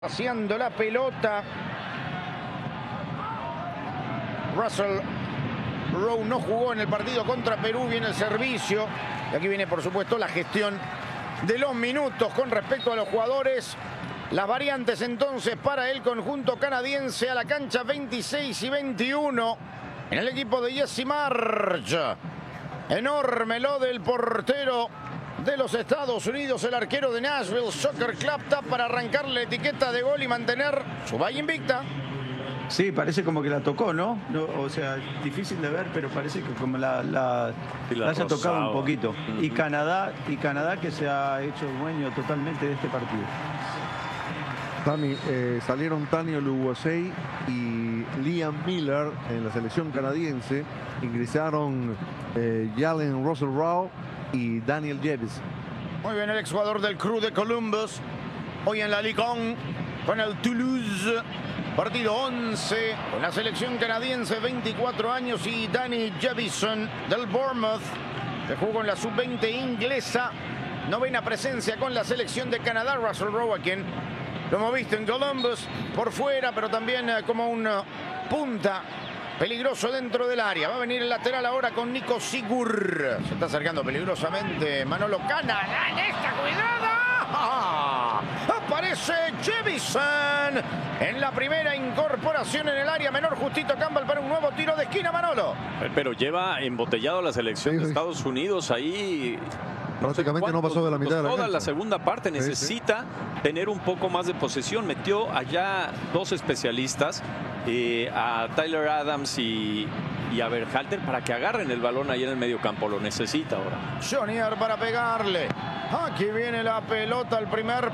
Paseando la pelota. Russell Rowe no jugó en el partido contra Perú. Viene el servicio. Y aquí viene, por supuesto, la gestión de los minutos con respecto a los jugadores. Las variantes entonces para el conjunto canadiense a la cancha 26 y 21. En el equipo de Jesse Marsch. Enorme lo del portero de los Estados Unidos, el arquero de Nashville Soccer Club, está para arrancar la etiqueta de gol y mantener su valla invicta. Sí, parece como que la tocó, ¿no? O sea, difícil de ver, pero parece que como la haya tocado un poquito. Y Canadá que se ha hecho dueño totalmente de este partido. Tami, salieron Daniel Luwasey y Liam Miller en la selección canadiense. Ingresaron Jalen Russell Rowe y Daniel Jevison. Muy bien, el exjugador del Crew de Columbus. Hoy en la Ligue 1 con el Toulouse. Partido 11 con la selección canadiense, 24 años. Y Danny Jevison del Bournemouth, que jugó en la sub-20 inglesa. Novena presencia con la selección de Canadá. Russell Rowe, a quien lo hemos visto en Columbus por fuera, pero también como un punta peligroso dentro del área. Va a venir el lateral ahora con Nico Sigur. Se está acercando peligrosamente Manolo Canadá en esta jugada. Aparece Jevison en la primera incorporación en el área menor. Justito Campbell para un nuevo tiro de esquina, Manolo. Pero lleva embotellado la selección de Estados Unidos ahí. Prácticamente no pasó de la mitad de la toda cancha. la segunda parte necesita tener un poco más de posesión. Metió allá dos especialistas, a Tyler Adams y a Berhalter, para que agarren el balón ahí en el medio campo. Lo necesita ahora. Jonier para pegarle. Aquí viene la pelota al primer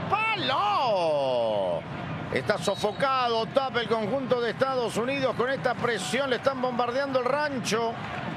palo. Está sofocado, tapa el conjunto de Estados Unidos con esta presión. Le están bombardeando el rancho.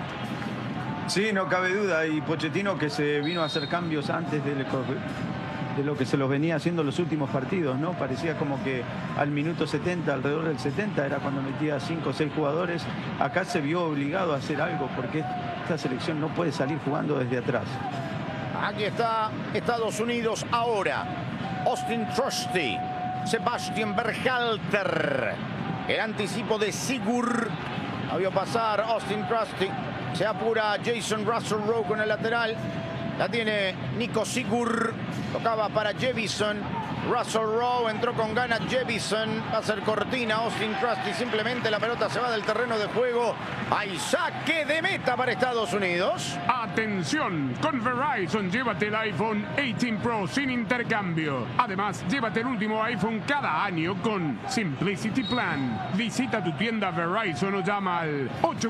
Sí, no cabe duda. Y Pochettino, que se vino a hacer cambios antes de lo que se los venía haciendo los últimos partidos, ¿no? Parecía como que al minuto 70, alrededor del 70, era cuando metía 5 o 6 jugadores. Acá se vio obligado a hacer algo porque esta selección no puede salir jugando desde atrás. Aquí está Estados Unidos ahora. Austin Trusty, Sebastian Berhalter. El anticipo de Sigur. La vio pasar Austin Trusty. Se apura Jason Russell Rowe con el lateral. La tiene Nico Sigur. Tocaba para Jevison. Russell Rowe entró con ganas. Jevison va a ser cortina. Austin Trusty, simplemente la pelota se va del terreno de juego. Hay saque de meta para Estados Unidos. Atención, con Verizon llévate el iPhone 18 Pro sin intercambio. Además, llévate el último iPhone cada año con Simplicity Plan. Visita tu tienda Verizon o llama al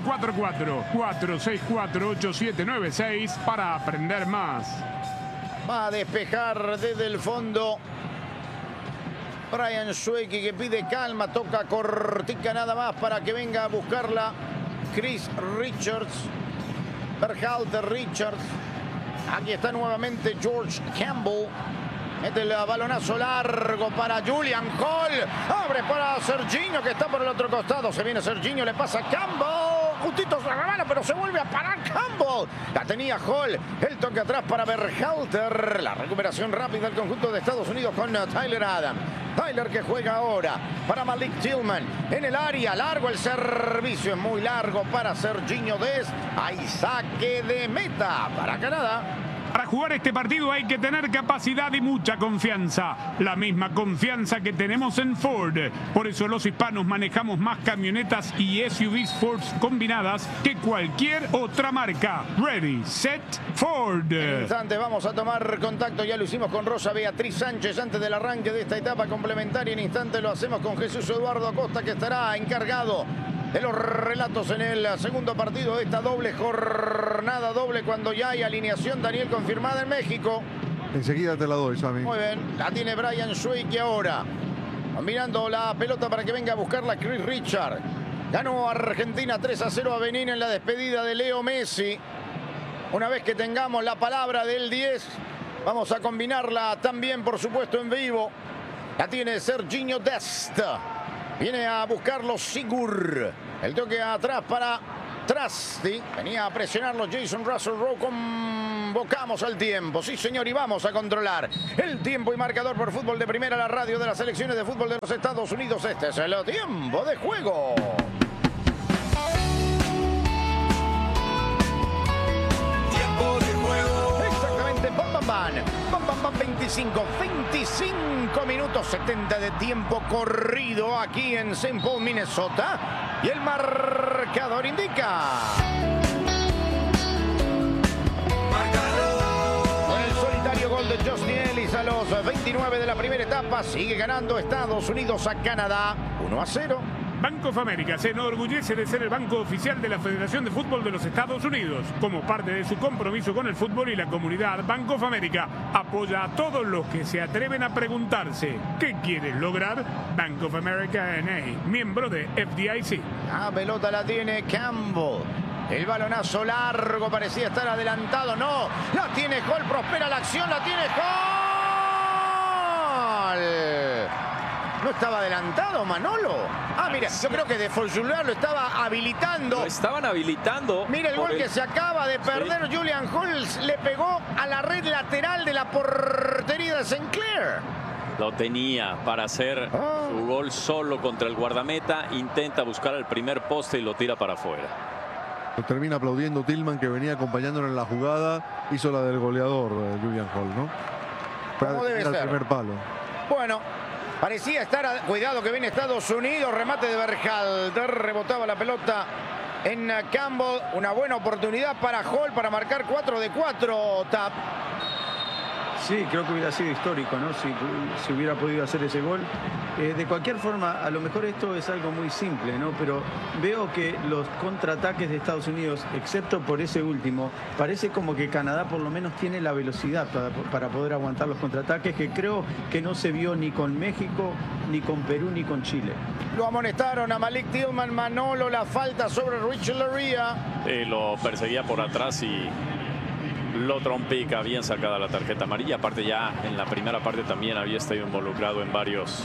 844-464-8796 para aprender más. Va a despejar desde el fondo Brian Schwecke, que pide calma, toca cortica nada más para que venga a buscarla Chris Richards. Berhalter, Richards. Aquí está nuevamente George Campbell. Mete el balonazo largo para Julian Hall. Abre para Serginho, que está por el otro costado. Se viene Serginho, le pasa a Campbell. Justito se remana, pero se vuelve a parar Campbell. La tenía Hall. El toque atrás para Berhalter. La recuperación rápida del conjunto de Estados Unidos con Tyler Adams. Tyler, que juega ahora para Malik Tillman. En el área, largo el servicio. Es muy largo para Serginho Dest. Hay saque de meta para Canadá. Para jugar este partido hay que tener capacidad y mucha confianza. La misma confianza que tenemos en Ford. Por eso los hispanos manejamos más camionetas y SUVs Ford combinadas que cualquier otra marca. Ready, set, Ford. En un instante vamos a tomar contacto. Ya lo hicimos con Rosa Beatriz Sánchez antes del arranque de esta etapa complementaria. En instante lo hacemos con Jesús Eduardo Acosta, que estará encargado de los relatos en el segundo partido de esta doble jornada doble, cuando ya hay alineación, Daniel, confirmada en México. Enseguida te la doy, Sammy. Muy bien, la tiene Brian Schwecke ahora. Mirando la pelota para que venga a buscarla Chris Richard. Ganó Argentina 3-0 a Benín en la despedida de Leo Messi. Una vez que tengamos la palabra del 10, vamos a combinarla también, por supuesto, en vivo. La tiene Serginho Dest. Viene a buscarlo Sigur. El toque atrás para Trusty. Venía a presionarlo Jason Russell Rowe. Convocamos al tiempo. Sí, señor, y vamos a controlar el tiempo y marcador por Fútbol de Primera, la radio de las selecciones de fútbol de los Estados Unidos. Este es el tiempo de juego. Tiempo de juego. Exactamente, bam, bam, bam. Bam, bam, bam, 25 minutos 70 de tiempo corrido aquí en St. Paul, Minnesota. Y el marcador indica... Con el solitario gol de Justin Ellis a los 29 de la primera etapa, sigue ganando Estados Unidos a Canadá 1-0. Bank of America se enorgullece de ser el banco oficial de la Federación de Fútbol de los Estados Unidos. Como parte de su compromiso con el fútbol y la comunidad, Bank of America apoya a todos los que se atreven a preguntarse ¿qué quieres lograr? Bank of America N.A., miembro de FDIC. La pelota la tiene Campbell. El balonazo largo parecía estar adelantado. No, la tiene Hall, prospera la acción, la tiene Hall. ¿No estaba adelantado Manolo? Ah, mira, yo creo que de Forjular lo estaba habilitando. Lo estaban habilitando. Mira el gol que se acaba de perder. Sí. Julian Hall le pegó a la red lateral de la portería de St. Clair. Lo tenía para hacer su gol solo contra el guardameta. Intenta buscar el primer poste y lo tira para afuera. Lo termina aplaudiendo Tillman, que venía acompañándolo en la jugada. Hizo la del goleador, Julian Hall, ¿no? ¿Cómo debe ser? El primer palo. Bueno, parecía estar... Cuidado que viene Estados Unidos. Remate de Berhalter. Rebotaba la pelota en Campbell. Una buena oportunidad para Hall para marcar 4 de 4. Tap. Sí, creo que hubiera sido histórico, ¿no? Si hubiera podido hacer ese gol. De cualquier forma, a lo mejor esto es algo muy simple, ¿no? Pero veo que los contraataques de Estados Unidos, excepto por ese último, parece como que Canadá por lo menos tiene la velocidad para poder aguantar los contraataques, que creo que no se vio ni con México, ni con Perú, ni con Chile. Lo amonestaron a Malik Tillman. Manolo, la falta sobre Richard Laryea. Lo perseguía por atrás y lo trompica. Bien sacada la tarjeta amarilla. Aparte, ya en la primera parte también había estado involucrado en varios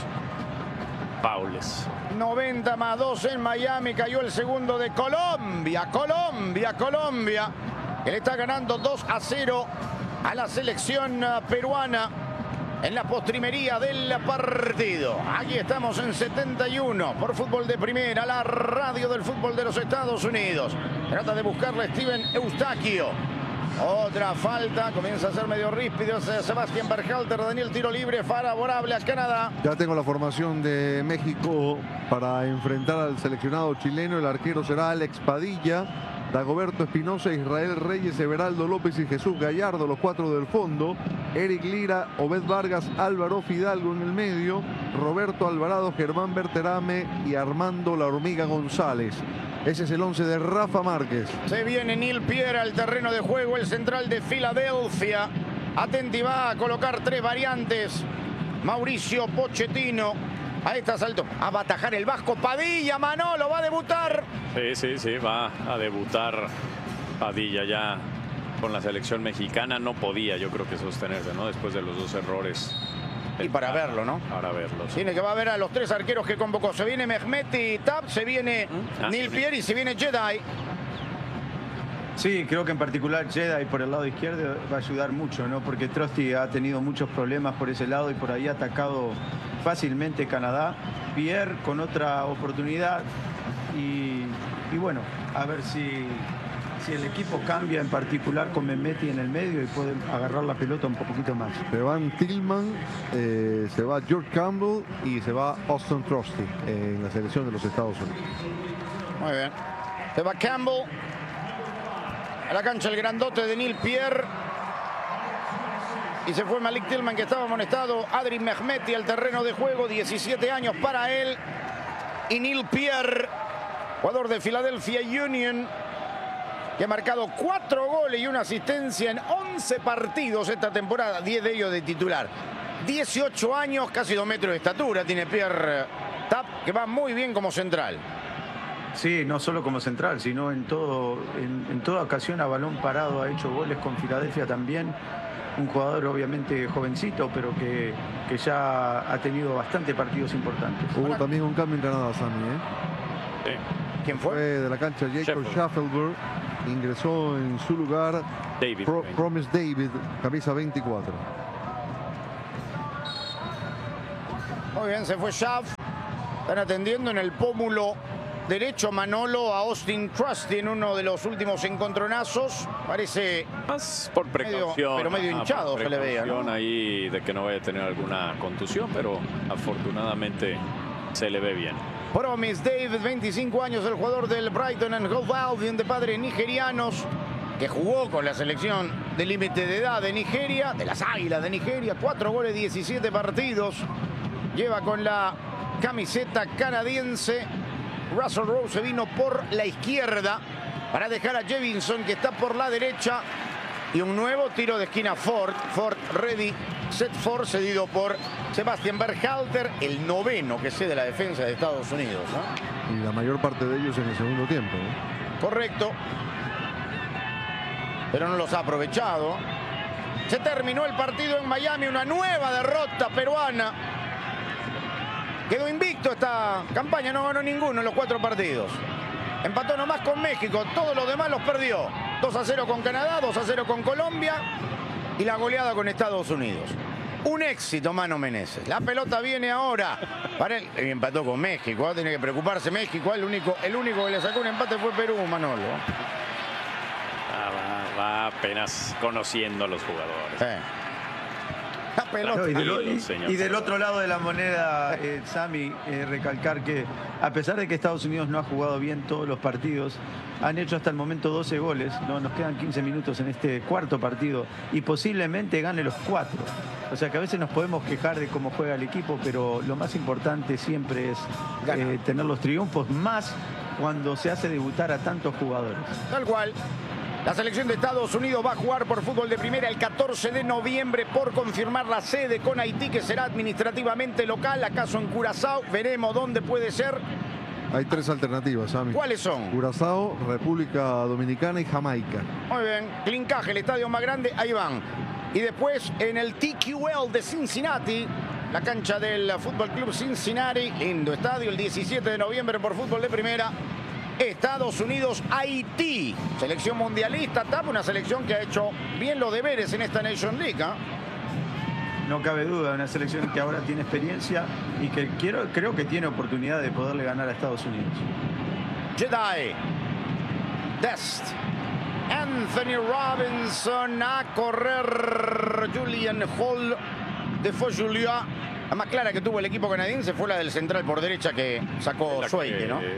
faules. 90+2 en Miami. Cayó el segundo de Colombia. Colombia. Él está ganando 2-0 a la selección peruana en la postrimería del partido. Aquí estamos en 71 por Fútbol de Primera, la radio del fútbol de los Estados Unidos. Trata de buscarle Steven Eustaquio. Otra falta, comienza a ser medio ríspido Sebastián Berhalter. Daniel, tiro libre favorable a Canadá. Ya tengo la formación de México para enfrentar al seleccionado chileno. El arquero será Alex Padilla, Dagoberto Espinosa, Israel Reyes, Everaldo López y Jesús Gallardo, los 4 del fondo. Eric Lira, Obed Vargas, Álvaro Fidalgo en el medio, Roberto Alvarado, Germán Berterame y Armando La Hormiga González. Ese es el 11 de Rafa Márquez. Se viene Neil Pierre al terreno de juego, el central de Filadelfia. Atenti, va a colocar 3 variantes. Mauricio Pochettino. A estas alturas, a batajar el vasco Padilla. Manolo va a debutar. Sí, va a debutar Padilla ya con la selección mexicana. No podía, yo creo que sostenerse, ¿no? Después de los 2 errores. Y para verlo, ¿no? Para verlo. Sí. Tiene que va a ver a los 3 arqueros que convocó. Se viene Mehmeti Tab, se viene Neil Pierre y se viene Jedi. Sí, creo que en particular Jedi por el lado izquierdo va a ayudar mucho, ¿no? Porque Trusty ha tenido muchos problemas por ese lado y por ahí ha atacado fácilmente Canadá. Pierre con otra oportunidad y bueno, a ver si el equipo cambia, en particular con Mehmeti en el medio, y puede agarrar la pelota un poquito más. Se van Tillman, se va George Campbell y se va Austin Trusty en la selección de los Estados Unidos. Muy bien. Se va Campbell. A la cancha el grandote de Neil Pierre. Y se fue Malik Tillman, que estaba amonestado. Adrien Mehmeti al terreno de juego. 17 años para él. Y Neil Pierre, jugador de Philadelphia Union, que ha marcado 4 goles y 1 asistencia en 11 partidos esta temporada. 10 de ellos de titular. 18 años, casi 2 metros de estatura tiene Pierre Tap, que va muy bien como central. Sí, no solo como central, sino en toda ocasión a balón parado ha hecho goles con Filadelfia también. Un jugador obviamente jovencito, pero que ya ha tenido bastante partidos importantes. Hubo también un cambio en Canadá, Sammy, ¿eh? Sí. ¿Quién fue? De la cancha Jacob Schaffelberg. Ingresó en su lugar David. Promise David, camisa 24. Muy bien, se fue Schaff. Están atendiendo en el pómulo derecho Manolo a Austin Trusty en uno de los últimos encontronazos. Parece más por precaución. pero medio hinchado por se le veía, ¿no? Ahí de que no vaya a tener alguna contusión, pero afortunadamente se le ve bien. Promise David, 25 años, el jugador del Brighton and Hove Albion de padres nigerianos, que jugó con la selección de límite de edad de Nigeria, de las Águilas de Nigeria, 4 goles, 17 partidos. Lleva con la camiseta canadiense. Russell Rowe se vino por la izquierda para dejar a Jevinson, que está por la derecha. Y un nuevo tiro de esquina Ford ready, set for, cedido por Sebastian Berhalter, el noveno que cede la defensa de Estados Unidos, ¿no? Y la mayor parte de ellos en el segundo tiempo, ¿no? Correcto. Pero no los ha aprovechado. Se terminó el partido en Miami, una nueva derrota peruana. Quedó invicto esta campaña, no ganó ninguno en los 4 partidos. Empató nomás con México, todos los demás los perdió. 2-0 con Canadá, 2-0 con Colombia y la goleada con Estados Unidos. Un éxito, Mano Meneses. La pelota viene ahora para él. Y empató con México, tiene que preocuparse México. El único que le sacó un empate fue Perú, Manolo. Va apenas conociendo a los jugadores. La pelota. Claro, y del otro lado de la moneda, Sammy, recalcar que a pesar de que Estados Unidos no ha jugado bien todos los partidos, han hecho hasta el momento 12 goles, ¿no? Nos quedan 15 minutos en este cuarto partido y posiblemente gane los 4. O sea que a veces nos podemos quejar de cómo juega el equipo, pero lo más importante siempre es tener los triunfos, más cuando se hace debutar a tantos jugadores. Tal cual. La selección de Estados Unidos va a jugar por fútbol de primera el 14 de noviembre por confirmar la sede con Haití, que será administrativamente local, acaso en Curazao. Veremos dónde puede ser. Hay 3 alternativas, Sammy. ¿Cuáles son? Curazao, República Dominicana y Jamaica. Muy bien. Clincaje, el estadio más grande, ahí van. Y después en el TQL de Cincinnati, la cancha del Fútbol Club Cincinnati. Lindo estadio, el 17 de noviembre por fútbol de primera. Estados Unidos, Haití, selección mundialista, una selección que ha hecho bien los deberes en esta Nation League, ¿eh? No cabe duda, una selección que ahora tiene experiencia y que creo que tiene oportunidad de poderle ganar a Estados Unidos. Jedi, Dest, Anthony Robinson a correr, Julian Hall, de Julia. La más clara que tuvo el equipo canadiense fue la del central por derecha que sacó Schweike, ¿no?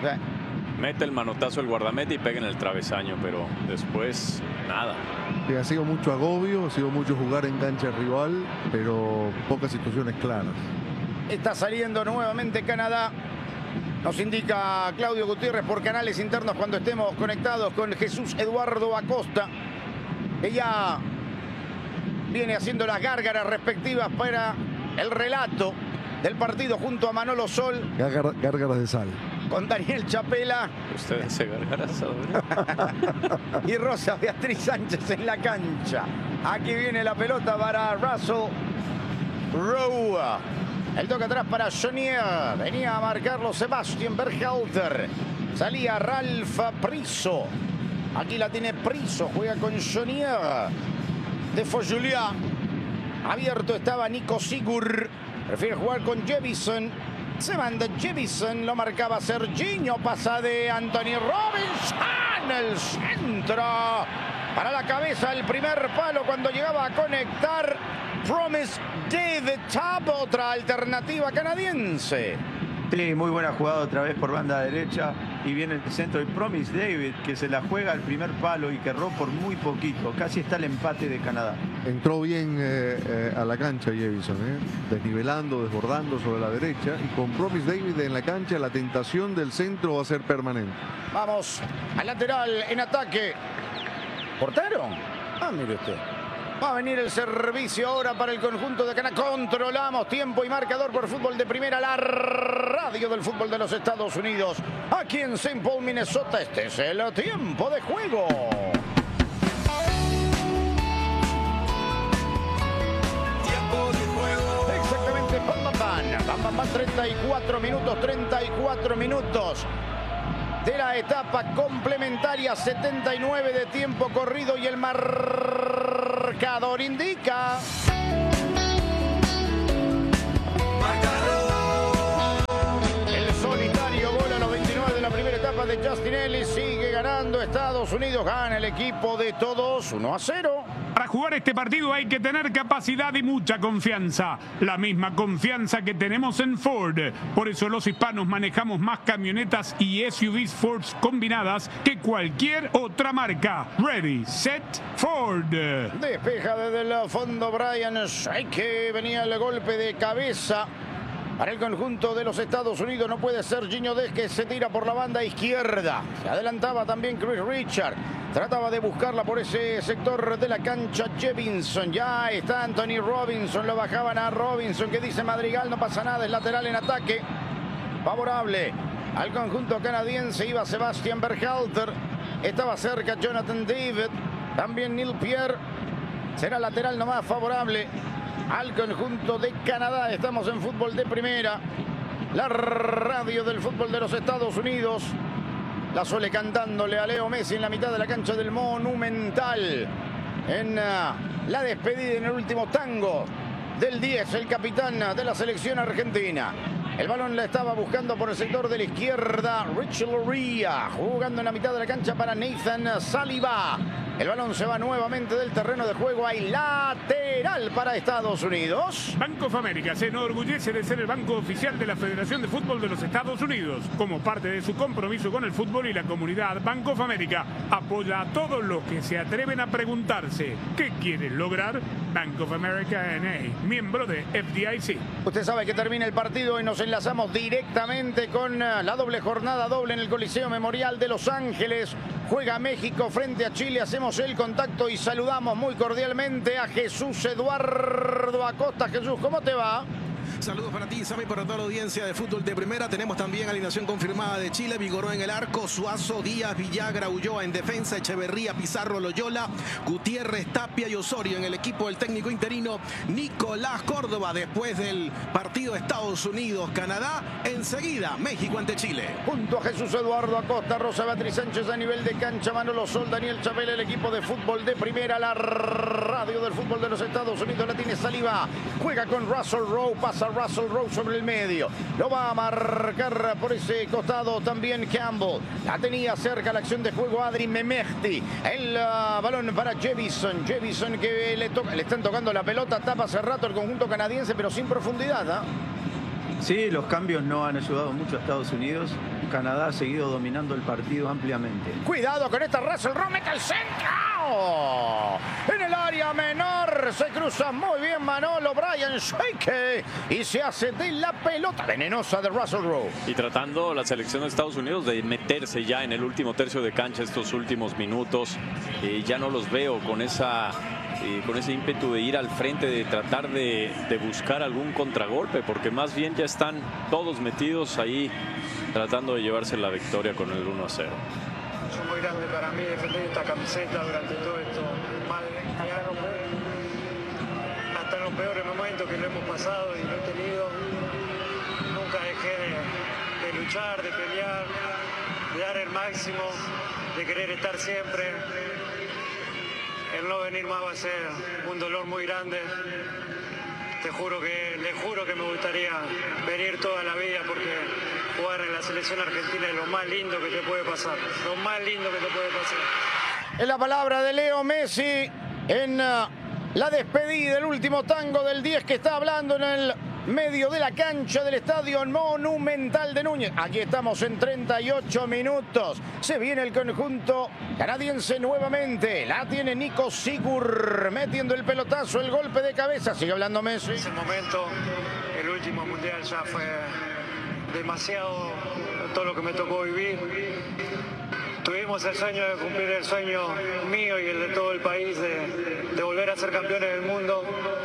Mete el manotazo el guardameta y pega en el travesaño, pero después nada. Sí, ha sido mucho agobio, ha sido mucho jugar en cancha rival, pero pocas situaciones claras. Está saliendo nuevamente Canadá. Nos indica Claudio Gutiérrez por canales internos cuando estemos conectados con Jesús Eduardo Acosta, que ya viene haciendo las gárgaras respectivas para el relato del partido junto a Manolo Sol. Gárgaras de sal. Con Daniel Chapela. Ustedes se gargaras ahora. Y Rosa Beatriz Sánchez en la cancha. Aquí viene la pelota para Russell Rowe. El toque atrás para Jonier. Venía a marcarlo Sebastian Berhalter. Salía Ralph Priso. Aquí la tiene Priso. Juega con Jonier. De Fojulia. Abierto estaba Nico Sigur. Prefiere jugar con Jevison. Se manda Jevison, lo marcaba Serginho, pasa de Anthony Robinson, el centro, para la cabeza, el primer palo cuando llegaba a conectar Promise David Tab, otra alternativa canadiense. Sí, muy buena jugada otra vez por banda derecha y viene el centro y Promise David, que se la juega al primer palo y que erró por muy poquito, casi está el empate de Canadá. Entró bien a la cancha Jevison, desnivelando, desbordando sobre la derecha, y con Promise David en la cancha la tentación del centro va a ser permanente. Vamos al lateral en ataque. ¿Portero? Ah, mire usted. Va a venir el servicio ahora para el conjunto de Canadá. Controlamos tiempo y marcador por fútbol de primera, la radio del fútbol de los Estados Unidos. Aquí en St. Paul, Minnesota, este es el tiempo de juego. Tiempo de juego. Exactamente, pam, 34 minutos. de la etapa complementaria, 79 de tiempo corrido y el marcador indica... El solitario gol a los 29 de la primera etapa de Justin Ellis, sigue ganando Estados Unidos, gana el equipo de todos 1-0. Para jugar este partido hay que tener capacidad y mucha confianza. La misma confianza que tenemos en Ford. Por eso los hispanos manejamos más camionetas y SUVs Ford combinadas que cualquier otra marca. Ready, set, Ford. Despeja desde el fondo Brian Shaike. Venía el golpe de cabeza para el conjunto de los Estados Unidos. No puede ser Gino Dez, que se tira por la banda izquierda. Se adelantaba también Chris Richard. Trataba de buscarla por ese sector de la cancha Jevinson. Ya está Anthony Robinson. Lo bajaban a Robinson, que dice Madrigal, no pasa nada, es lateral en ataque. Favorable al conjunto canadiense. Iba Sebastian Berhalter. Estaba cerca Jonathan David. También Neil Pierre. Será lateral nomás favorable al conjunto de Canadá. Estamos en fútbol de primera. La radio del fútbol de los Estados Unidos. La Sole cantándole a Leo Messi en la mitad de la cancha del Monumental. En la despedida, en el último tango del 10, el capitán de la selección argentina. El balón la estaba buscando por el sector de la izquierda Richie Loria, jugando en la mitad de la cancha para Nathan Saliba. El balón se va nuevamente del terreno de juego. Hay lateral para Estados Unidos. Bank of America se enorgullece de ser el banco oficial de la Federación de Fútbol de los Estados Unidos. Como parte de su compromiso con el fútbol y la comunidad, Bank of America apoya a todos los que se atreven a preguntarse ¿qué quieren lograr? Bank of America N.A., miembro de FDIC. Usted sabe que termina el partido y nos enlazamos directamente con la doble jornada doble en el Coliseo Memorial de Los Ángeles. Juega México frente a Chile. Hacemos el contacto y saludamos muy cordialmente a Jesús Eduardo Acosta. Jesús, ¿cómo te va? Saludos para ti, Sammy, para toda la audiencia de fútbol de primera. Tenemos también alineación confirmada de Chile. Vigoró en el arco, Suazo, Díaz, Villagra, Ulloa en defensa, Echeverría, Pizarro, Loyola, Gutiérrez, Tapia y Osorio en el equipo del técnico interino Nicolás Córdoba. Después del partido Estados Unidos-Canadá, enseguida México ante Chile. Junto a Jesús Eduardo Acosta, Rosa Beatriz Sánchez a nivel de cancha, Manolo Sol, Daniel Chapela, el equipo de fútbol de primera, la radio del fútbol de los Estados Unidos. La tiene Saliba, juega con Russell Rowe, pasa Russell Rowe sobre el medio, lo va a marcar por ese costado también Campbell. La tenía cerca la acción de juego Adri Mehmeti. El balón para Jevison que le están tocando la pelota, tapa hace rato el conjunto canadiense, pero sin profundidad, ¿eh? Sí, los cambios no han ayudado mucho a Estados Unidos. Canadá ha seguido dominando el partido ampliamente. Cuidado con esta Russell Rowe, mete el centro. En el área menor se cruza muy bien Manolo Brian Shaike y se hace de la pelota venenosa de Russell Rowe. Y tratando la selección de Estados Unidos de meterse ya en el último tercio de cancha estos últimos minutos. Ya no los veo con ese ímpetu de ir al frente, de tratar de buscar algún contragolpe, porque más bien ya están todos metidos ahí tratando de llevarse la victoria con el 1-0. Es muy grande para mí defender esta camiseta durante todo esto mal hasta en los peores momentos que lo hemos pasado y lo he tenido. Nunca dejé de luchar, de pelear, de dar el máximo, de querer estar siempre. El no venir más va a ser un dolor muy grande. Le juro que me gustaría venir toda la vida, porque jugar en la selección argentina es lo más lindo que te puede pasar. Lo más lindo que te puede pasar. Es la palabra de Leo Messi en la despedida, el último tango del 10 que está hablando en el medio de la cancha del Estadio Monumental de Núñez. Aquí estamos en 38 minutos. Se viene el conjunto canadiense nuevamente. La tiene Nico Sigur metiendo el pelotazo, el golpe de cabeza. Sigue hablando Messi. Ese momento, el último mundial, ya fue demasiado todo lo que me tocó vivir. Tuvimos el sueño de cumplir el sueño mío y el de todo el país de volver a ser campeones del mundo.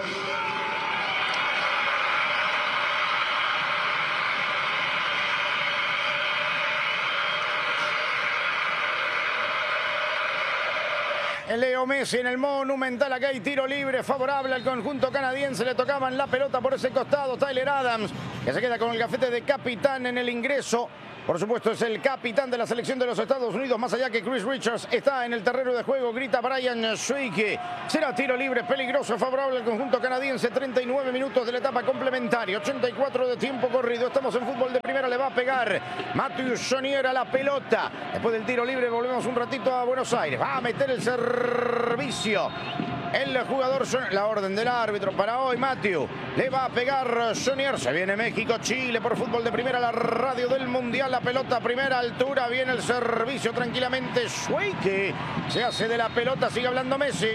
Leo Messi en el Monumental. Acá hay tiro libre favorable al conjunto canadiense. Le tocaban la pelota por ese costado. Tyler Adams, que se queda con el gafete de capitán en el ingreso Por supuesto, es el capitán de la selección de los Estados Unidos. Más allá que Chris Richards está en el terreno de juego, grita Brian Shuiki. Será tiro libre peligroso, favorable al conjunto canadiense. 39 minutos de la etapa complementaria, 84 de tiempo corrido. Estamos en fútbol de primera, le va a pegar Matthew Chonier a la pelota. Después del tiro libre volvemos un ratito a Buenos Aires. Va a meter el servicio. El jugador, la orden del árbitro para hoy, Matthew. Le va a pegar Chonier. Se viene México, Chile por fútbol de primera, la radio del Mundial. La pelota a primera altura. Viene el servicio tranquilamente. Schweike se hace de la pelota. Sigue hablando Messi.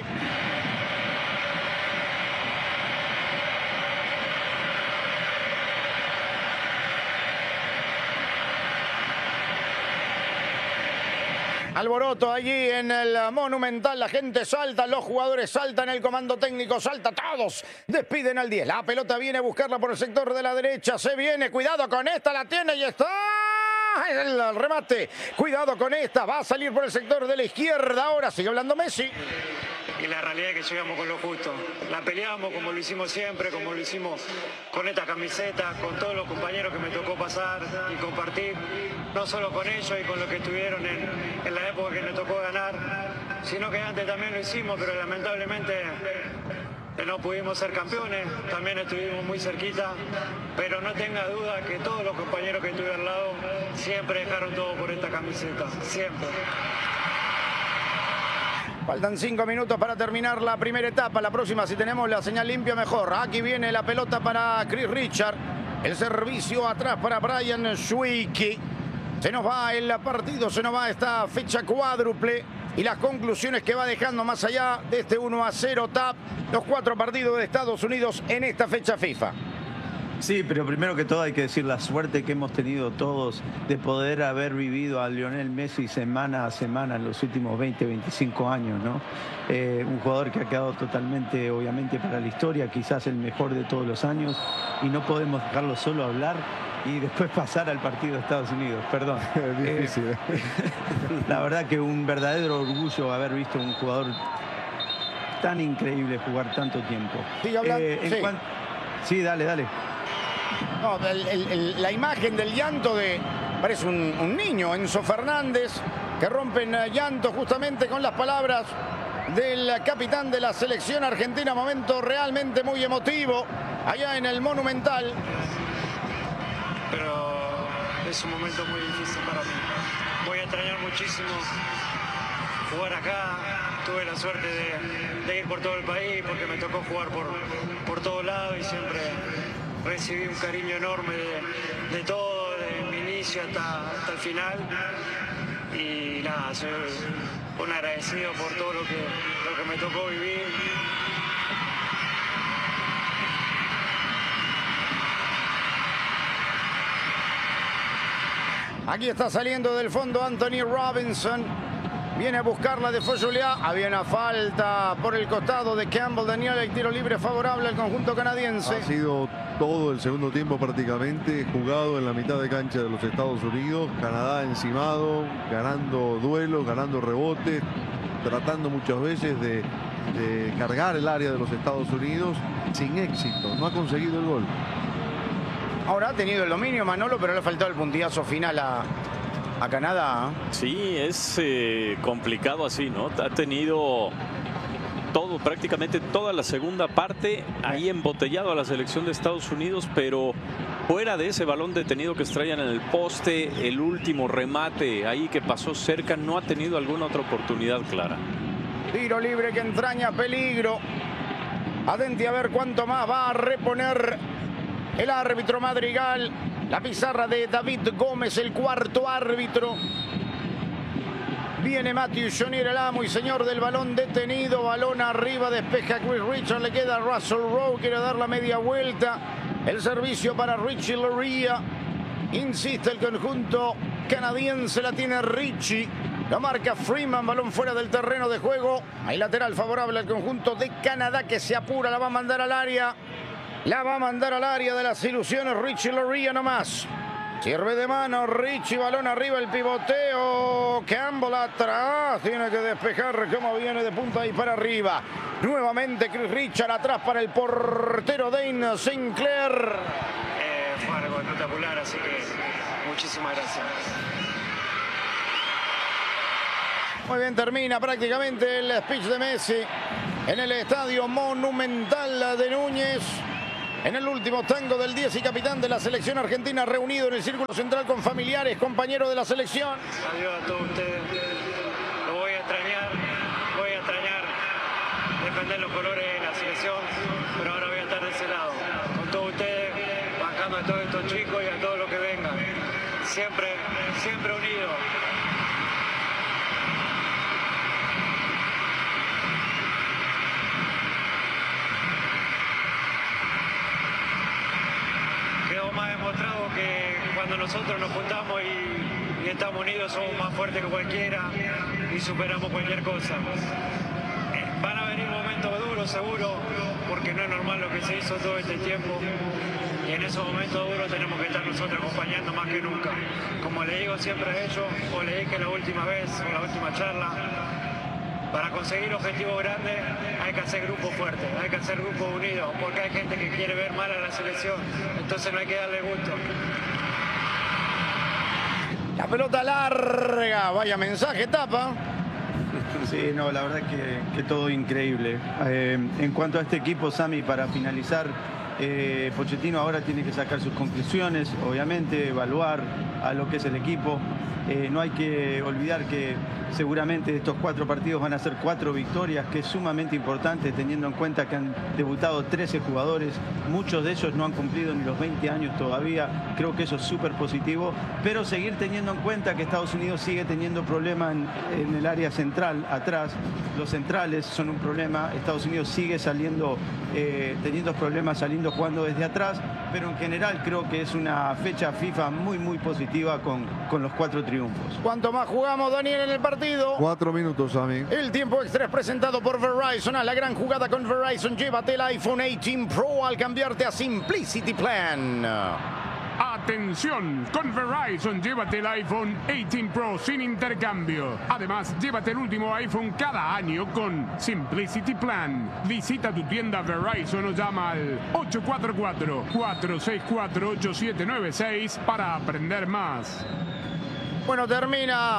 Alboroto allí en el Monumental, la gente salta, los jugadores saltan, el comando técnico salta, todos despiden al 10. La pelota viene a buscarla por el sector de la derecha, se viene, cuidado con esta, la tiene y está el remate. Cuidado con esta, va a salir por el sector de la izquierda, ahora sigue hablando Messi. Y la realidad es que llegamos con lo justo. La peleamos como lo hicimos siempre, como lo hicimos con esta camiseta, con todos los compañeros que me tocó pasar y compartir, no solo con ellos y con los que estuvieron en la época que me tocó ganar, sino que antes también lo hicimos, pero lamentablemente no pudimos ser campeones, también estuvimos muy cerquita, pero no tenga duda que todos los compañeros que estuve al lado siempre dejaron todo por esta camiseta, siempre. Faltan 5 minutos para terminar la primera etapa. La próxima, si tenemos la señal limpia, mejor. Aquí viene la pelota para Chris Richards. El servicio atrás para Brian Shuiki. Se nos va el partido, se nos va esta fecha cuádruple. Y las conclusiones que va dejando más allá de este 1-0 TAP. Los 4 partidos de Estados Unidos en esta fecha FIFA. Sí, pero primero que todo hay que decir la suerte que hemos tenido todos de poder haber vivido a Lionel Messi semana a semana en los últimos 20, 25 años, ¿no? Un jugador que ha quedado totalmente, obviamente, para la historia, quizás el mejor de todos los años, y no podemos dejarlo solo hablar y después pasar al partido de Estados Unidos, perdón. Es difícil. La verdad que un verdadero orgullo haber visto un jugador tan increíble jugar tanto tiempo. Sí, dale. No, la imagen del llanto parece un niño, Enzo Fernández, que rompen llanto justamente con las palabras del capitán de la selección argentina. Momento realmente muy emotivo allá en el Monumental. Pero es un momento muy difícil para mí. Voy a extrañar muchísimo jugar acá. Tuve la suerte de ir por todo el país porque me tocó jugar por todos lados y siempre recibí un cariño enorme de todo, desde mi inicio hasta el final. Y nada, soy un agradecido por todo lo que me tocó vivir. Aquí está saliendo del fondo Anthony Robinson. Viene a buscarla de Foyulia. Había una falta por el costado de Campbell Daniel. El tiro libre favorable al conjunto canadiense. Ha sido todo el segundo tiempo prácticamente jugado en la mitad de cancha de los Estados Unidos. Canadá encimado, ganando duelos, ganando rebotes, tratando muchas veces de cargar el área de los Estados Unidos sin éxito. No ha conseguido el gol. Ahora ha tenido el dominio Manolo, pero le ha faltado el puntillazo final a Canadá. Sí, es complicado así, ¿no? Ha tenido prácticamente toda la segunda parte ahí embotellado a la selección de Estados Unidos, pero fuera de ese balón detenido que extraían en el poste, el último remate ahí que pasó cerca, no ha tenido alguna otra oportunidad clara. Tiro libre que entraña peligro. Atenti a ver cuánto más va a reponer el árbitro Madrigal. La pizarra de David Gómez, el cuarto árbitro. Viene Matthew Chonier, el amo y señor del balón detenido. Balón arriba, despeja Chris Richards, le queda Russell Rowe, quiere dar la media vuelta. El servicio para Richie Laryea. Insiste el conjunto canadiense, la tiene Richie. La marca Freeman, balón fuera del terreno de juego. Hay lateral favorable al conjunto de Canadá que se apura, la va a mandar al área. La va a mandar al área de las ilusiones Richie Laryea nomás. Sirve de mano Richie, balón arriba, el pivoteo. Campbell atrás, tiene que despejar cómo viene de punta y para arriba. Nuevamente Chris Richards atrás para el portero Dane Sinclair. Fue algo espectacular, así que muchísimas gracias. Muy bien, termina prácticamente el speech de Messi en el Estadio Monumental de Núñez. En el último tango del 10 y capitán de la selección argentina, reunido en el círculo central con familiares, compañeros de la selección. Adiós a todos ustedes. Lo voy a extrañar defender los colores de la selección, pero ahora voy a estar de ese lado, con todos ustedes, bancando a todos estos chicos y a todos los que vengan. Siempre unidos. Más demostrado que cuando nosotros nos juntamos y estamos unidos somos más fuertes que cualquiera y superamos cualquier cosa. Van a venir momentos duros seguro, porque no es normal lo que se hizo todo este tiempo, y en esos momentos duros tenemos que estar nosotros acompañando más que nunca. Como le digo siempre a ellos, o le dije la última vez o la última charla, para conseguir objetivos grandes hay que hacer grupos fuertes, hay que hacer grupos unidos, porque hay gente que quiere ver mal a la selección, entonces no hay que darle gusto. La pelota larga, vaya mensaje, Tapa. Sí, no, la verdad que todo increíble. En cuanto a este equipo, Sami, para finalizar, Pochettino ahora tiene que sacar sus conclusiones, obviamente, evaluar a lo que es el equipo. No hay que olvidar que seguramente estos 4 partidos van a ser 4 victorias, que es sumamente importante teniendo en cuenta que han debutado 13 jugadores, muchos de ellos no han cumplido ni los 20 años todavía, creo que eso es súper positivo, pero seguir teniendo en cuenta que Estados Unidos sigue teniendo problemas en el área central, atrás, los centrales son un problema, Estados Unidos sigue saliendo, teniendo problemas jugando desde atrás, pero en general creo que es una fecha FIFA muy positiva con los 4 triunfos. ¿Cuánto más jugamos, Daniel, en el partido? 4 minutos, Sami. El tiempo extra es presentado por Verizon. A la gran jugada con Verizon. Llévate el iPhone 18 Pro al cambiarte a Simplicity Plan. Atención, con Verizon llévate el iPhone 18 Pro sin intercambio. Además, llévate el último iPhone cada año con Simplicity Plan. Visita tu tienda Verizon o llama al 844-464-8796 para aprender más. Bueno, termina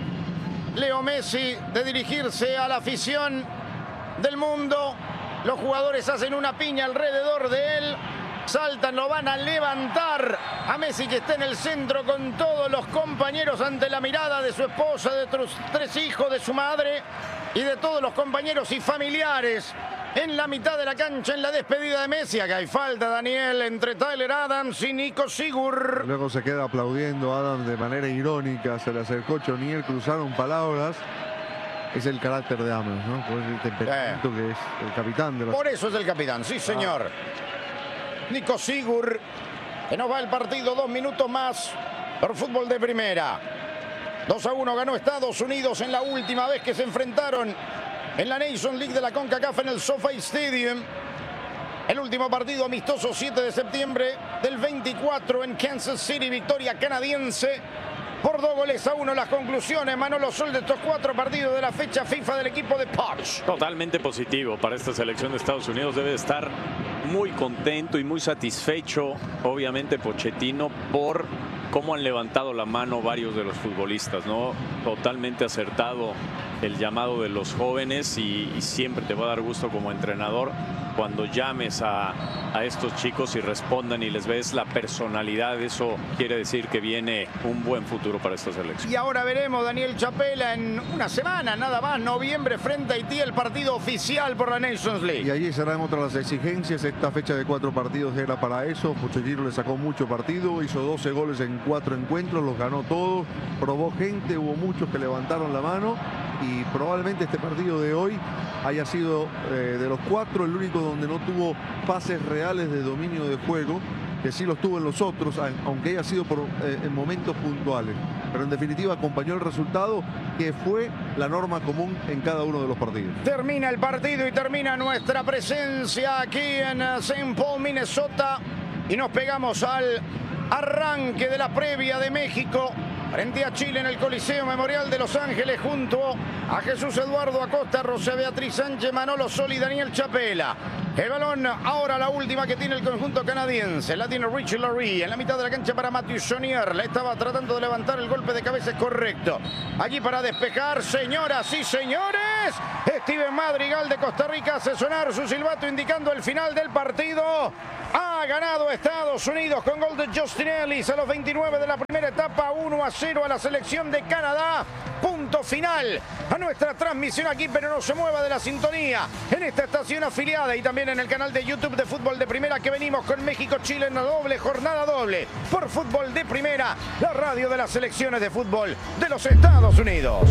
Leo Messi de dirigirse a la afición del mundo. Los jugadores hacen una piña alrededor de él. Saltan, lo van a levantar a Messi, que está en el centro con todos los compañeros ante la mirada de su esposa, de sus 3 hijos, de su madre y de todos los compañeros y familiares. En la mitad de la cancha, en la despedida de Messi, acá hay falta, Daniel, entre Tyler Adams y Nico Sigur. Luego se queda aplaudiendo a Adams de manera irónica, se le acercó Chonier, cruzaron palabras. Es el carácter de Adams, ¿no? Por el temperamento que es el capitán de la... Por eso es el capitán, sí señor. Nico Sigur, que nos va el partido 2 minutos más por fútbol de primera. 2-1 ganó Estados Unidos en la última vez que se enfrentaron en la Nations League de la CONCACAF en el SoFi Stadium. El último partido amistoso 7 de septiembre del 24 en Kansas City, victoria canadiense por 2-1. Las conclusiones, Manolo Sol, de estos 4 partidos de la fecha FIFA del equipo de Poch. Totalmente positivo para esta selección de Estados Unidos. Debe estar muy contento y muy satisfecho, obviamente, Pochettino, por cómo han levantado la mano varios de los futbolistas, ¿no? Totalmente acertado el llamado de los jóvenes y siempre te va a dar gusto como entrenador cuando llames a estos chicos y respondan y les ves la personalidad. Eso quiere decir que viene un buen futuro para esta selección. Y ahora veremos, Daniel Chapela, en una semana nada más, noviembre, frente a Haití, el partido oficial por la Nations League. Y allí serán otras las exigencias. Esta fecha de 4 partidos era para eso. Pochettino le sacó mucho partido, hizo 12 goles en 4 encuentros, los ganó todos, probó gente, hubo muchos que levantaron la mano y probablemente este partido de hoy haya sido de los 4 el único donde no tuvo pases reales de dominio de juego, que sí los tuvo en los otros, aunque haya sido en momentos puntuales. Pero en definitiva acompañó el resultado, que fue la norma común en cada uno de los partidos. Termina el partido y termina nuestra presencia aquí en St. Paul, Minnesota. Y nos pegamos al arranque de la previa de México frente a Chile en el Coliseo Memorial de Los Ángeles, junto a Jesús Eduardo Acosta, Rosa Beatriz Sánchez, Manolo Sol y Daniel Chapela. El balón ahora, la última que tiene el conjunto canadiense. La tiene Richie Laurie en la mitad de la cancha para Mathieu Chonier. La estaba tratando de levantar, el golpe de cabeza es correcto. Allí para despejar, señoras y señores, Steven Madrigal de Costa Rica hace sonar su silbato indicando el final del partido. Ha ganado Estados Unidos con gol de Justin Ellis a los 29 de la primera etapa, 1-0 a la selección de Canadá. Punto final a nuestra transmisión aquí, pero no se mueva de la sintonía en esta estación afiliada y también en el canal de YouTube de Fútbol de Primera, que venimos con México-Chile en la doble jornada doble por Fútbol de Primera, la radio de las selecciones de fútbol de los Estados Unidos.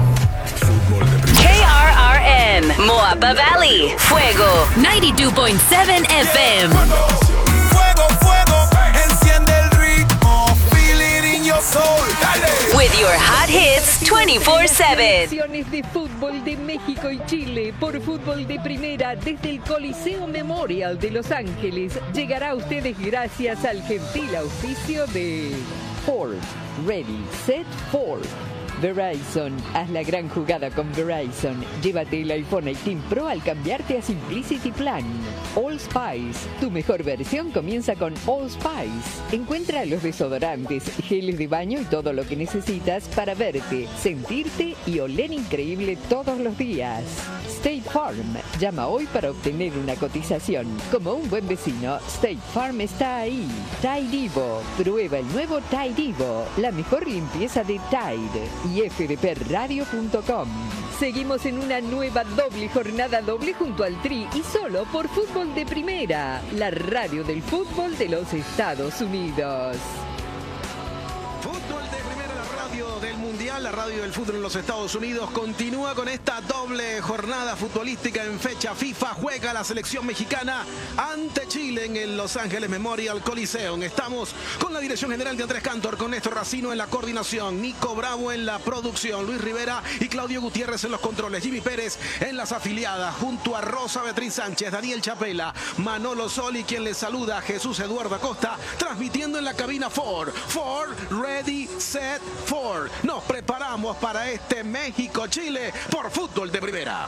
KRRN, Moapa Valley, Fuego, 92.7 FM. Fuego, fuego, enciende el ritmo, feel it in your soul, dale. With your hot hits 24/7. Selecciones de fútbol de México y Chile por Fútbol de Primera desde el Coliseo Memorial de Los Ángeles llegará a ustedes gracias al gentil auspicio de Ford. Ready, Set, Ford. Verizon, haz la gran jugada con Verizon. Llévate el iPhone 18 Pro al cambiarte a Simplicity Plan. All Spice, tu mejor versión comienza con All Spice. Encuentra los desodorantes, geles de baño y todo lo que necesitas para verte, sentirte y oler increíble todos los días. State Farm, llama hoy para obtener una cotización. Como un buen vecino, State Farm está ahí. Tide Evo, prueba el nuevo Tide Evo, la mejor limpieza de Tide. Y fdpradio.com. Seguimos en una nueva doble jornada doble junto al Tri y solo por Fútbol de Primera, la radio del fútbol de los Estados Unidos. Fútbol de Primera, la radio del Mundial, la radio del fútbol en los Estados Unidos, continúa con esta doble jornada futbolística en fecha FIFA. Juega la selección mexicana ante Chile en el Los Ángeles Memorial Coliseum. Estamos con la dirección general de Andrés Cantor, con Néstor Racino en la coordinación, Nico Bravo en la producción, Luis Rivera y Claudio Gutiérrez en los controles, Jimmy Pérez en las afiliadas, junto a Rosa Beatriz Sánchez, Daniel Chapela, Manolo Sol y quien les saluda, Jesús Eduardo Acosta, transmitiendo en la cabina Ford. Ford, ready, set, Ford. Nos preparamos para este México-Chile por Fútbol de Primera.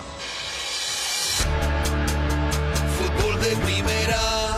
Fútbol de Primera.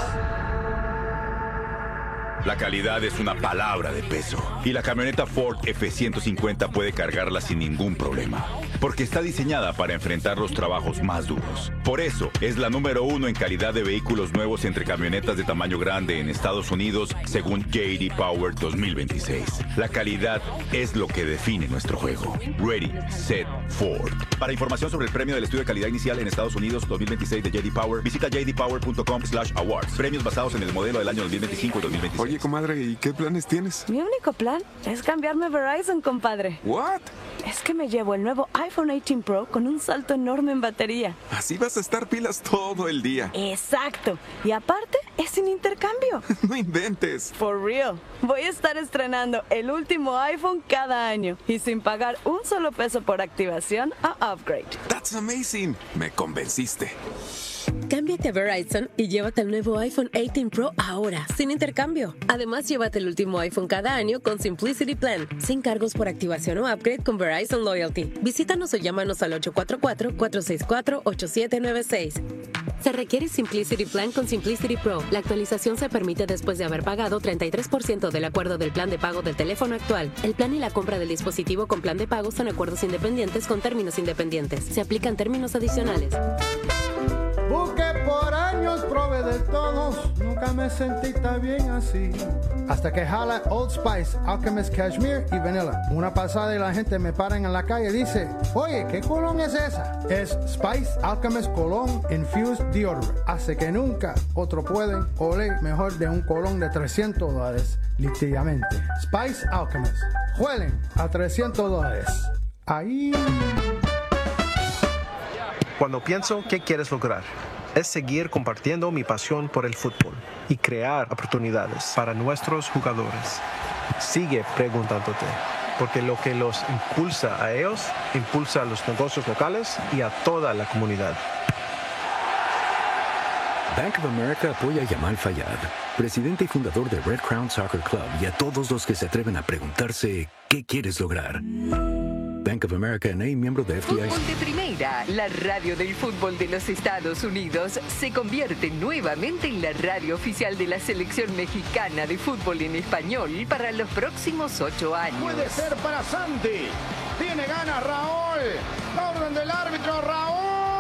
La calidad es una palabra de peso y la camioneta Ford F-150 puede cargarla sin ningún problema, porque está diseñada para enfrentar los trabajos más duros. Por eso es la número 1 en calidad de vehículos nuevos entre camionetas de tamaño grande en Estados Unidos, según J.D. Power 2026. La calidad es lo que define nuestro juego. Ready, set, Ford. Para información sobre el premio del estudio de calidad inicial en Estados Unidos 2026 de J.D. Power, visita jdpower.com/awards. Premios basados en el modelo del año 2025 y 2026. Oye, comadre, ¿y qué planes tienes? Mi único plan es cambiarme a Verizon, compadre. ¿What? Es que me llevo el nuevo iPhone 18 Pro con un salto enorme en batería. Así vas a estar pilas todo el día. Exacto. Y aparte, es sin intercambio. No inventes. For real. Voy a estar estrenando el último iPhone cada año y sin pagar un solo peso por activación o upgrade. That's amazing. Me convenciste. Cámbiate a Verizon y llévate el nuevo iPhone 18 Pro ahora, sin intercambio. Además, llévate el último iPhone cada año con Simplicity Plan, sin cargos por activación o upgrade con Verizon Loyalty. Visítanos o llámanos al 844-464-8796. Se requiere Simplicity Plan con Simplicity Pro. La actualización se permite después de haber pagado 33% del acuerdo del plan de pago del teléfono actual. El plan y la compra del dispositivo con plan de pago son acuerdos independientes con términos independientes. Se aplican términos adicionales. Busqué por años, probé de todos, nunca me sentí tan bien así. Hasta que jala Old Spice, Alchemist Cashmere y Vanilla. Una pasada y la gente me paran en la calle y dice, oye, ¿qué colón es esa? Es Spice Alchemist Cologne Infused Deodorant. Hace que nunca otro pueden oler mejor de un colón de $300, literalmente. Spice Alchemist. Huelen a $300. Ahí... Cuando pienso qué quieres lograr, es seguir compartiendo mi pasión por el fútbol y crear oportunidades para nuestros jugadores. Sigue preguntándote, porque lo que los impulsa a ellos, impulsa a los negocios locales y a toda la comunidad. Bank of America apoya a Yamal Fayad, presidente y fundador de Red Crown Soccer Club, y a todos los que se atreven a preguntarse ¿qué quieres lograr? Bank of America N.A., miembro de FDIC. Fútbol de Primera, la radio del fútbol de los Estados Unidos, se convierte nuevamente en la radio oficial de la selección mexicana de fútbol en español para los próximos 8 años. Puede ser para Santi. Tiene ganas Raúl. La orden del árbitro, Raúl.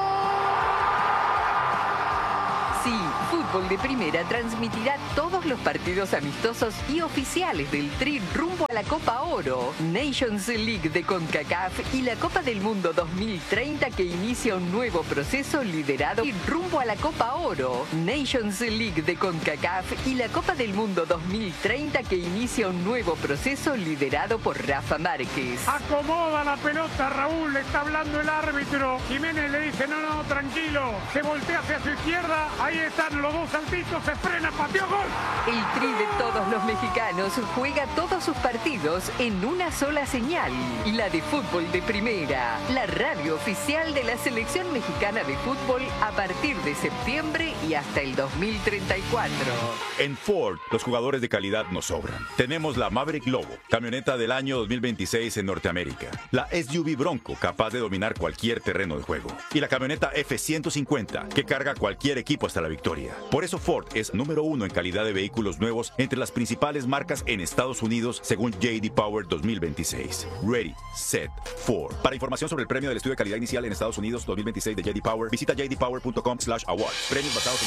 Sí, Fútbol de Primera transmitirá todos los partidos amistosos y oficiales del Tri rumbo a la Copa Oro, Nations League de CONCACAF y la Copa del Mundo 2030 que inicia un nuevo proceso liderado y rumbo a la Copa Oro, Nations League de CONCACAF y la Copa del Mundo 2030 que inicia un nuevo proceso liderado por Rafa Márquez. Acomoda la pelota, Raúl, le está hablando el árbitro. Jiménez le dice, no, tranquilo. Se voltea hacia su izquierda, ahí están los dos saltitos, se frena, pateó, gol. El Tri de todos los mexicanos juega todos sus partidos en una sola señal, la de Fútbol de Primera, la radio oficial de la selección mexicana de fútbol a partir de septiembre y hasta el 2034. En Ford, los jugadores de calidad nos sobran. Tenemos la Maverick Lobo, camioneta del año 2026 en Norteamérica, la SUV Bronco, capaz de dominar cualquier terreno de juego, y la camioneta F-150, que carga cualquier equipo hasta la victoria. Por eso Ford es número 1 en calidad de vehículos nuevos entre las principales marcas en Estados Unidos, según J.D. Power 2026. Ready, Set, Ford. Para información sobre el premio del estudio de calidad inicial en Estados Unidos 2026 de J.D. Power, visita jdpower.com/awards. Premios basados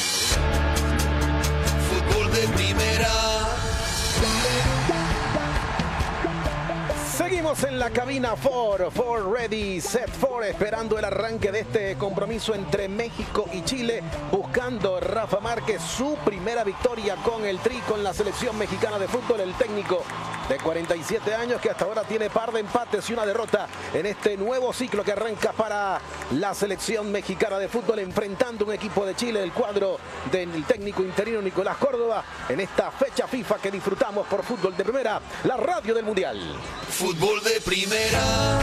en Fútbol de Primera. Seguimos en la cabina Ford Ready, Set Ford, esperando el arranque de este compromiso entre México y Chile, buscando Rafa Márquez su primera victoria con el Tri, con la selección mexicana de fútbol, el técnico de 47 años que hasta ahora tiene par de empates y una derrota en este nuevo ciclo que arranca para la selección mexicana de fútbol, enfrentando un equipo de Chile, el cuadro del técnico interino Nicolás Córdoba, en esta fecha FIFA que disfrutamos por Fútbol de Primera, la radio del Mundial. Fútbol de Primera.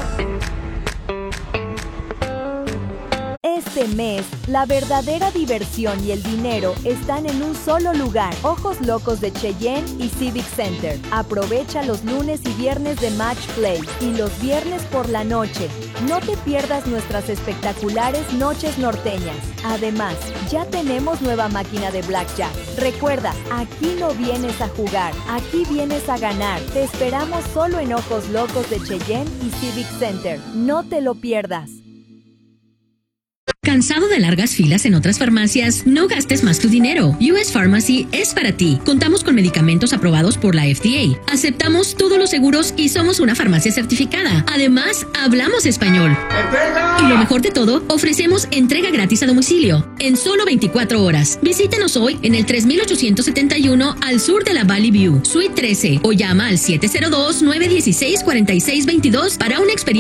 Este mes, la verdadera diversión y el dinero están en un solo lugar. Ojos Locos de Cheyenne y Civic Center. Aprovecha los lunes y viernes de Match Play y los viernes por la noche. No te pierdas nuestras espectaculares noches norteñas. Además, ya tenemos nueva máquina de Blackjack. Recuerda, aquí no vienes a jugar, aquí vienes a ganar. Te esperamos solo en Ojos Locos de Cheyenne y Civic Center. No te lo pierdas. ¿Cansado de largas filas en otras farmacias? No gastes más tu dinero. US Pharmacy es para ti. Contamos con medicamentos aprobados por la FDA. Aceptamos todos los seguros y somos una farmacia certificada. Además, hablamos español. Y lo mejor de todo, ofrecemos entrega gratis a domicilio en solo 24 horas. Visítenos hoy en el 3871 al sur de la Valley View, Suite 13, o llama al 702-916-4622 para una experiencia